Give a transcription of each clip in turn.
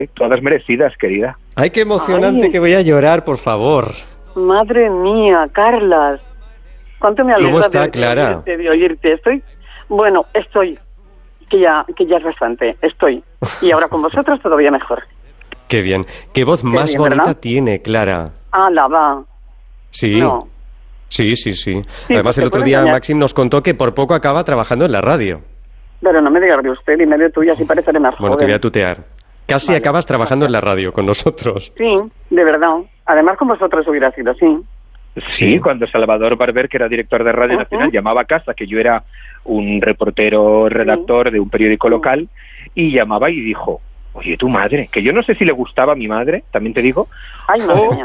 Todas merecidas, querida. Ay, qué emocionante, que voy a llorar, por favor. Madre mía, Carlas. ¿Cuánto me alegra ¿Cómo está, Clara? de oírte? Estoy, que ya es bastante, estoy. Y ahora con vosotros todavía mejor. Qué bien. Qué voz más bonita, ¿verdad? Tiene, Clara. La va. Sí. No. Sí. Además, el otro día Maxim nos contó que por poco acaba trabajando en la radio. Pero no me digas de usted, dime de tuya, así pareceré más joven. Bueno, te voy a tutear. Casi acabas trabajando en la radio con nosotros. Sí, de verdad. Además, con vosotros hubiera sido así. Sí, cuando Salvador Barber, que era director de Radio Nacional, llamaba a casa, que yo era un reportero redactor de un periódico local, y llamaba y dijo, oye, tu madre, que yo no sé si le gustaba a mi madre, también te digo. Ay, madre mía.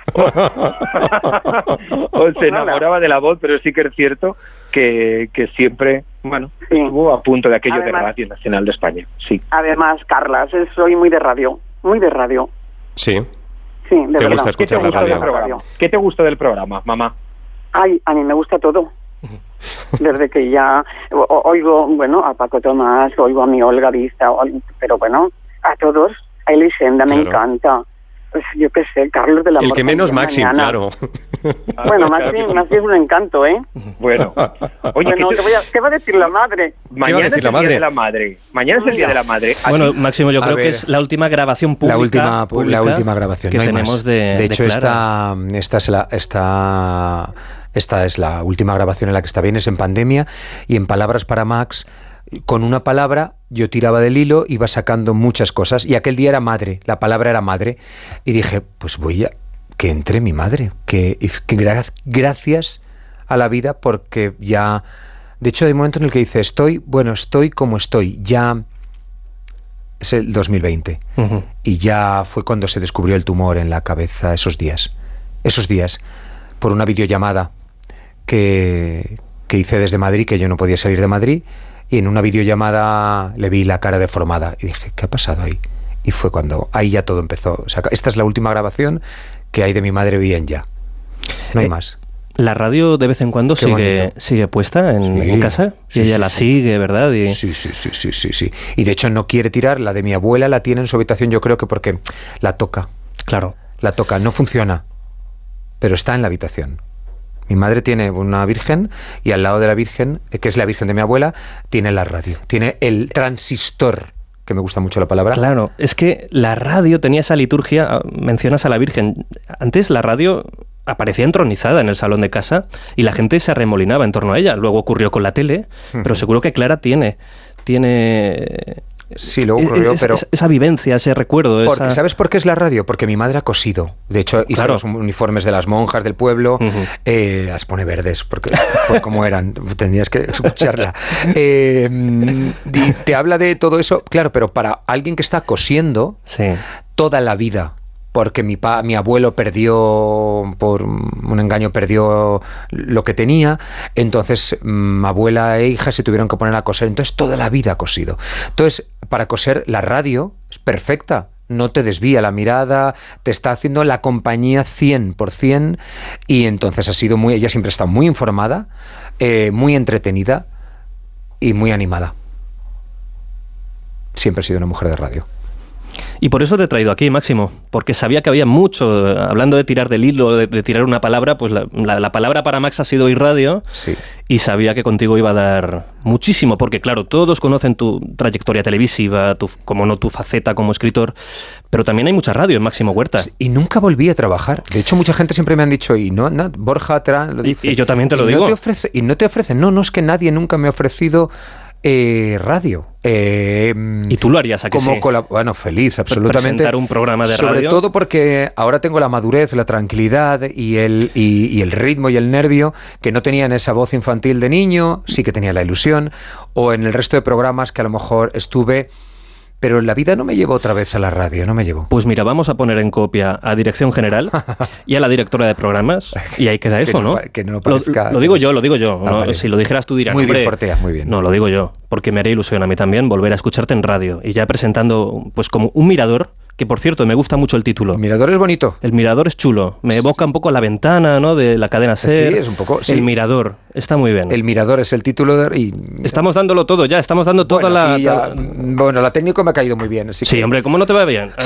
O se enamoraba de la voz, pero sí que es cierto que siempre, estuvo a punto de aquello de Radio Nacional de España. Sí. Además, Carlas, soy muy de radio. Sí. Sí, de verdad. ¿Te gusta escuchar la radio? ¿Qué te gusta del programa, mamá? Ay, a mí me gusta todo. Desde que ya oigo, a Paco Tomás, oigo a mi Olga Vista, pero a todos. A Elisenda me encanta. Pues yo qué sé, Carlos de la El que menos Maxim, claro. Bueno, Maxim es un encanto, ¿eh? Bueno. Oye, ¿qué va a decir la madre? Mañana es el Día de la Madre. Mañana es el Día de la Madre. Bueno, Máximo, yo creo que es la última grabación pública. La última grabación que tenemos de hecho, Clara. esta es la última grabación en la que está bien, es en pandemia, y en Palabras para Max, con una palabra yo tiraba del hilo, iba sacando muchas cosas, y aquel día era madre, la palabra era madre, y dije, pues voy a que entre mi madre, que gracias a la vida, porque ya, de hecho hay un momento en el que dice, estoy como estoy, ya es el 2020, y ya fue cuando se descubrió el tumor en la cabeza, esos días, por una videollamada que hice desde Madrid, que yo no podía salir de Madrid, y en una videollamada le vi la cara deformada y dije, ¿qué ha pasado ahí? Y fue cuando ahí ya todo empezó. O sea, esta es la última grabación que hay de mi madre bien ya. No hay más. La radio de vez en cuando sigue puesta en casa, y ella la sigue, ¿verdad? Sí. Y de hecho no quiere tirar, la de mi abuela la tiene en su habitación, yo creo que porque la toca. Claro. La toca, no funciona, pero está en la habitación. Mi madre tiene una virgen y al lado de la virgen, que es la virgen de mi abuela, tiene la radio, tiene el transistor, que me gusta mucho la palabra. Claro, es que la radio tenía esa liturgia, mencionas a la virgen. Antes la radio aparecía entronizada en el salón de casa y la gente se arremolinaba en torno a ella. Luego ocurrió con la tele, pero seguro que Clara tiene sí, luego ocurrió, pero esa vivencia, ese recuerdo. ¿Sabes por qué es la radio? Porque mi madre ha cosido. De hecho, hizo los uniformes de las monjas del pueblo, las pone verdes, porque por cómo eran, tendrías que escucharla. Y te habla de todo eso, claro, pero para alguien que está cosiendo toda la vida, porque mi abuelo perdió, por un engaño, perdió lo que tenía, entonces abuela e hija se tuvieron que poner a coser, entonces toda la vida ha cosido. Entonces, para coser, la radio es perfecta, no te desvía la mirada, te está haciendo la compañía 100%, y entonces ella siempre ha estado muy informada, muy entretenida y muy animada. Siempre ha sido una mujer de radio. Y por eso te he traído aquí, Máximo, porque sabía que había mucho, hablando de tirar del hilo, de tirar una palabra, pues la palabra para Max ha sido irradio, y sabía que contigo iba a dar muchísimo, porque claro, todos conocen tu trayectoria televisiva, tu faceta como escritor, pero también hay mucha radio en Máximo Huerta. Y nunca volví a trabajar. De hecho, mucha gente siempre me han dicho, Borja lo dice. Y yo también te lo digo. No te ofrecen, no, es que nadie nunca me ha ofrecido radio. ¿Y tú lo harías a que sí? Bueno, feliz, absolutamente. Presentar un programa de radio. Sobre todo porque ahora tengo la madurez, la tranquilidad y el ritmo y el nervio que no tenía en esa voz infantil de niño, sí que tenía la ilusión, o en el resto de programas que a lo mejor estuve. Pero la vida no me llevó otra vez a la radio, no me llevó. Pues mira, vamos a poner en copia a Dirección General y a la directora de programas, y ahí queda eso, ¿no? Que no parezca... Lo digo yo. Vale. Si lo dijeras tú dirás, muy bien, Fortea, muy bien. No, lo digo yo, porque me haría ilusión a mí también volver a escucharte en radio, y ya presentando, pues como un mirador, que por cierto, me gusta mucho el título. El Mirador es bonito. El Mirador es chulo. Me evoca un poco a La Ventana, ¿no? De la cadena SER. Sí, es un poco. Sí. El Mirador. Está muy bien. El Mirador es el título y... Estamos dándolo todo ya. Estamos dando toda Bueno, la técnica me ha caído muy bien. Sí, hombre, ¿cómo no te va bien?